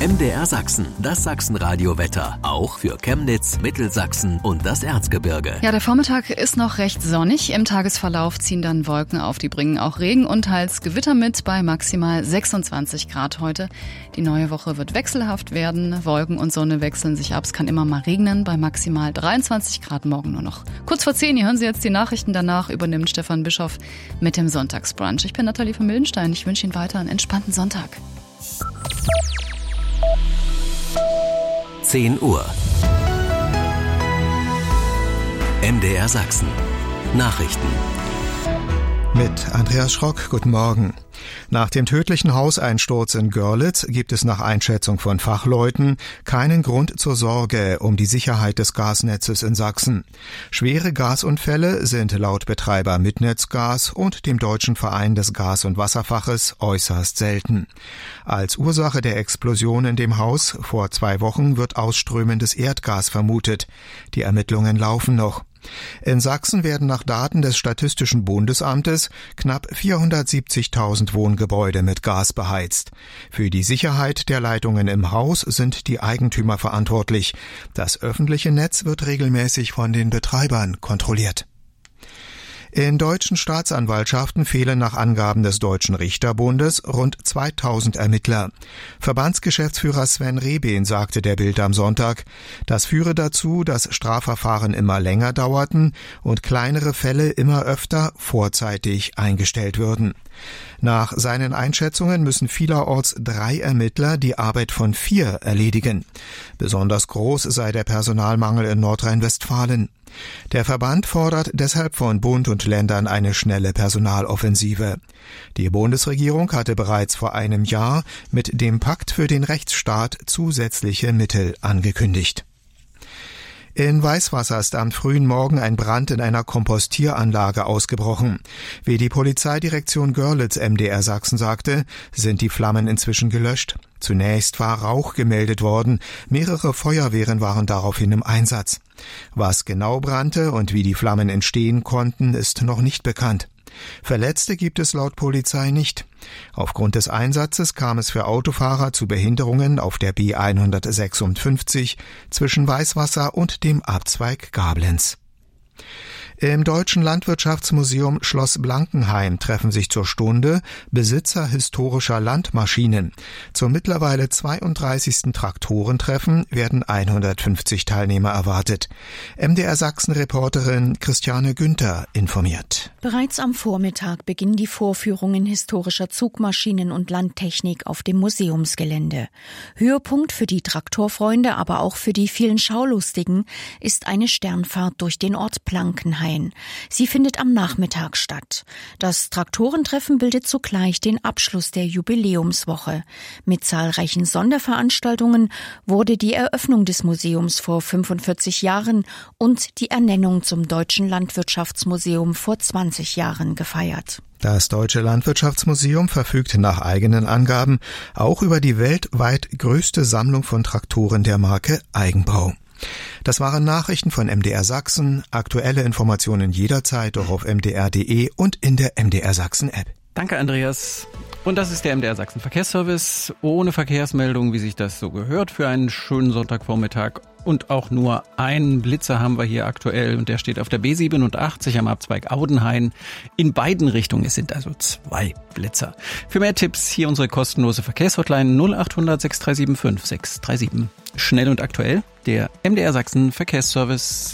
MDR Sachsen, das Sachsenradio-Wetter. Auch für Chemnitz, Mittelsachsen und das Erzgebirge. Ja, der Vormittag ist noch recht sonnig. Im Tagesverlauf ziehen dann Wolken auf, die bringen auch Regen und teils Gewitter mit bei maximal 26 Grad heute. Die neue Woche wird wechselhaft werden. Wolken und Sonne wechseln sich ab. Es kann immer mal regnen bei maximal 23 Grad morgen nur noch. Kurz vor 10, hier hören Sie jetzt die Nachrichten. Danach übernimmt Stefan Bischoff mit dem Sonntagsbrunch. Ich bin Nathalie von Mildenstein. Ich wünsche Ihnen weiter einen entspannten Sonntag. 10 Uhr. MDR Sachsen. Nachrichten. Mit Andreas Schrock, guten Morgen. Nach dem tödlichen Hauseinsturz in Görlitz gibt es nach Einschätzung von Fachleuten keinen Grund zur Sorge um die Sicherheit des Gasnetzes in Sachsen. Schwere Gasunfälle sind laut Betreiber Mitnetzgas und dem Deutschen Verein des Gas- und Wasserfaches äußerst selten. Als Ursache der Explosion in dem Haus vor 2 Wochen wird ausströmendes Erdgas vermutet. Die Ermittlungen laufen noch. In Sachsen werden nach Daten des Statistischen Bundesamtes knapp 470.000 Wohngebäude mit Gas beheizt. Für die Sicherheit der Leitungen im Haus sind die Eigentümer verantwortlich. Das öffentliche Netz wird regelmäßig von den Betreibern kontrolliert. In deutschen Staatsanwaltschaften fehlen nach Angaben des Deutschen Richterbundes rund 2000 Ermittler. Verbandsgeschäftsführer Sven Rehben sagte der Bild am Sonntag, das führe dazu, dass Strafverfahren immer länger dauerten und kleinere Fälle immer öfter vorzeitig eingestellt würden. Nach seinen Einschätzungen müssen vielerorts 3 Ermittler die Arbeit von 4 erledigen. Besonders groß sei der Personalmangel in Nordrhein-Westfalen. Der Verband fordert deshalb von Bund und Ländern eine schnelle Personaloffensive. Die Bundesregierung hatte bereits vor einem Jahr mit dem Pakt für den Rechtsstaat zusätzliche Mittel angekündigt. In Weißwasser ist am frühen Morgen ein Brand in einer Kompostieranlage ausgebrochen. Wie die Polizeidirektion Görlitz MDR Sachsen sagte, sind die Flammen inzwischen gelöscht. Zunächst war Rauch gemeldet worden, mehrere Feuerwehren waren daraufhin im Einsatz. Was genau brannte und wie die Flammen entstehen konnten, ist noch nicht bekannt. Verletzte gibt es laut Polizei nicht. Aufgrund des Einsatzes kam es für Autofahrer zu Behinderungen auf der B156 zwischen Weißwasser und dem Abzweig Gablenz. Im Deutschen Landwirtschaftsmuseum Schloss Blankenheim treffen sich zur Stunde Besitzer historischer Landmaschinen. Zum mittlerweile 32. Traktorentreffen werden 150 Teilnehmer erwartet. MDR Sachsen-Reporterin Christiane Günther informiert. Bereits am Vormittag beginnen die Vorführungen historischer Zugmaschinen und Landtechnik auf dem Museumsgelände. Höhepunkt für die Traktorfreunde, aber auch für die vielen Schaulustigen ist eine Sternfahrt durch den Ort Blankenheim. Sie findet am Nachmittag statt. Das Traktorentreffen bildet zugleich den Abschluss der Jubiläumswoche. Mit zahlreichen Sonderveranstaltungen wurde die Eröffnung des Museums vor 45 Jahren und die Ernennung zum Deutschen Landwirtschaftsmuseum vor 20 Jahren gefeiert. Das Deutsche Landwirtschaftsmuseum verfügt nach eigenen Angaben auch über die weltweit größte Sammlung von Traktoren der Marke Eigenbau. Das waren Nachrichten von MDR Sachsen. Aktuelle Informationen jederzeit auch auf mdr.de und in der MDR Sachsen App. Danke, Andreas. Und das ist der MDR Sachsen Verkehrsservice. Ohne Verkehrsmeldung, wie sich das so gehört, für einen schönen Sonntagvormittag. Und auch nur einen Blitzer haben wir hier aktuell. Und der steht auf der B87 am Abzweig Audenhain. In beiden Richtungen. Es sind also 2 Blitzer. Für mehr Tipps hier unsere kostenlose Verkehrshotline 0800 6375 637. Schnell und aktuell, der MDR Sachsen Verkehrsservice.